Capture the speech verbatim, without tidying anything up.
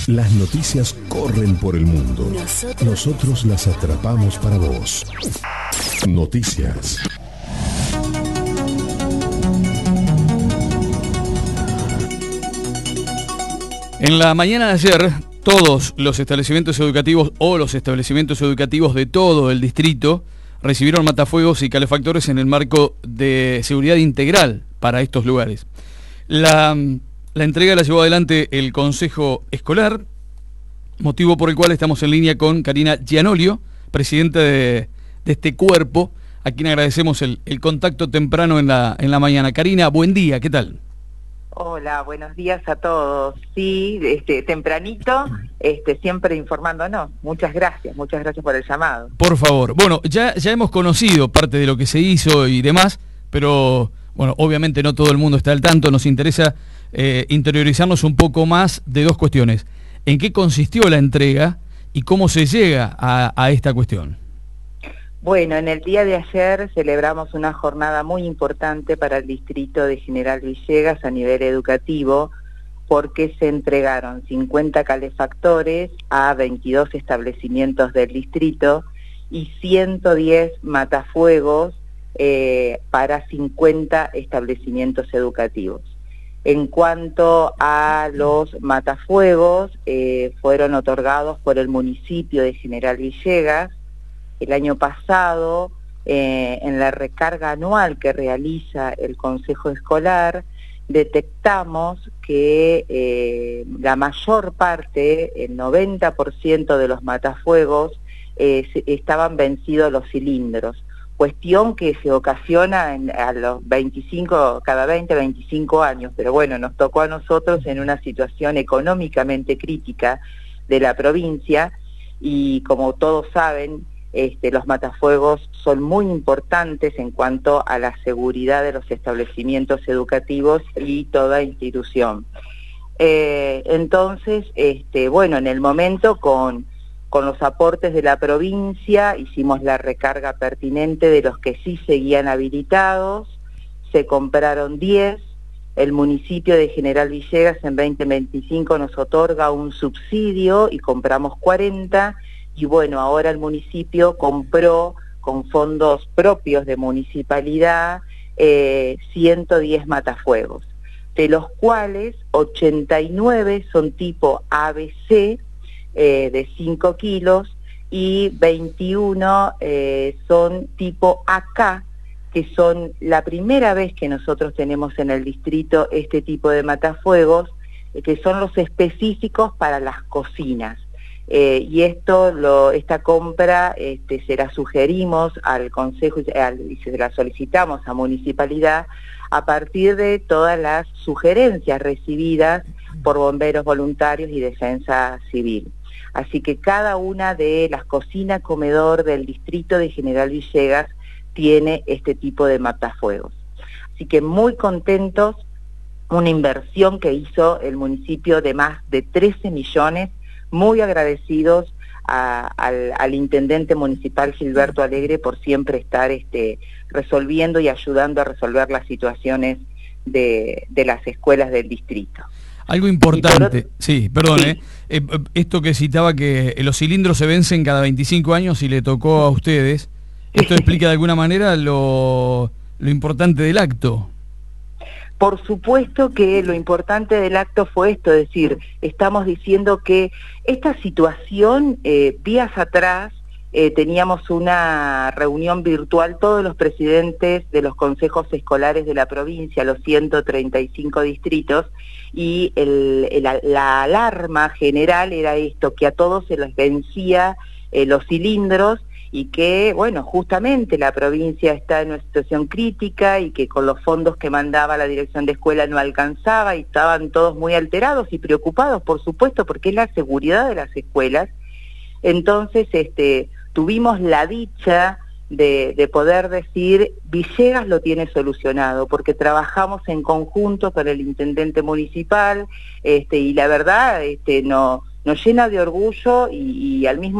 Las noticias corren por el mundo. Nosotros las atrapamos para vos. Noticias. En la mañana de ayer, todos los establecimientos educativos o los establecimientos educativos de todo el distrito recibieron matafuegos y calefactores en el marco de seguridad integral para estos lugares. La, la entrega la llevó adelante el Consejo Escolar, motivo por el cual estamos en línea con Karina Gianolio, presidenta de, de este cuerpo, a quien agradecemos el, el contacto temprano en la, en la mañana. Karina, buen día, ¿qué tal? Hola, buenos días a todos. Sí, este, tempranito, este, siempre informándonos. Muchas gracias, muchas gracias por el llamado. Por favor. Bueno, ya, ya hemos conocido parte de lo que se hizo y demás, pero bueno, obviamente no todo el mundo está al tanto. Nos interesa eh, interiorizarnos un poco más de dos cuestiones. ¿En qué consistió la entrega y cómo se llega a, a esta cuestión? Bueno, en el día de ayer celebramos una jornada muy importante para el distrito de General Villegas a nivel educativo, porque se entregaron cincuenta calefactores a veintidós establecimientos del distrito y ciento diez matafuegos eh, para cincuenta establecimientos educativos. En cuanto a los matafuegos, eh, fueron otorgados por el municipio de General Villegas. El año pasado, eh, en la recarga anual que realiza el Consejo Escolar, detectamos que eh, la mayor parte, el noventa por ciento de los matafuegos, eh, estaban vencidos los cilindros, cuestión que se ocasiona en, a los veinticinco, cada veinte, veinticinco años, pero bueno, nos tocó a nosotros en una situación económicamente crítica de la provincia, y como todos saben, Este, los matafuegos son muy importantes en cuanto a la seguridad de los establecimientos educativos y toda institución. Eh, entonces, este, bueno, en el momento con, con los aportes de la provincia hicimos la recarga pertinente de los que sí seguían habilitados, se compraron diez, el municipio de General Villegas en veinte veinticinco nos otorga un subsidio y compramos cuarenta, y bueno, ahora el municipio compró con fondos propios de municipalidad eh, ciento diez matafuegos, de los cuales ochenta y nueve son tipo A B C eh, de cinco kilos y veintiuno eh, son tipo A K, que son la primera vez que nosotros tenemos en el distrito este tipo de matafuegos, eh, que son los específicos para las cocinas. Eh, y esto, lo, esta compra este, se la sugerimos al Consejo al, y se la solicitamos a Municipalidad a partir de todas las sugerencias recibidas por bomberos voluntarios y defensa civil. Así que cada una de las cocinas comedor del distrito de General Villegas tiene este tipo de matafuegos. Así que muy contentos, una inversión que hizo el municipio de más de trece millones, muy agradecidos a, al, al intendente municipal Gilberto Alegre por siempre estar este, resolviendo y ayudando a resolver las situaciones de, de las escuelas del distrito. Algo importante, por... sí, perdón, sí. Eh, eh, esto que citaba que los cilindros se vencen cada veinticinco años y le tocó a ustedes, ¿esto explica de alguna manera lo, lo importante del acto? Por supuesto que lo importante del acto fue esto, es decir, estamos diciendo que esta situación, eh, días atrás, eh, teníamos una reunión virtual, todos los presidentes de los consejos escolares de la provincia, los ciento treinta y cinco distritos, y el, el, la alarma general era esto, que a todos se les vencía eh, los cilindros, y que, bueno, justamente la provincia está en una situación crítica y que con los fondos que mandaba la dirección de escuela no alcanzaba y estaban todos muy alterados y preocupados, por supuesto, porque es la seguridad de las escuelas. Entonces, este, tuvimos la dicha de, de poder decir, Villegas lo tiene solucionado, porque trabajamos en conjunto con el intendente municipal, este, y la verdad, este, no, nos llena de orgullo y, y al mismo